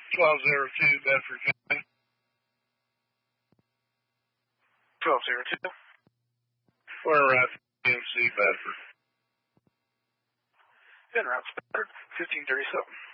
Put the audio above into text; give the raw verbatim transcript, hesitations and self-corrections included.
twelve oh two, Bedford County. twelve oh two. We're at E M C Bedford. En route, Bedford, fifteen thirty-seven.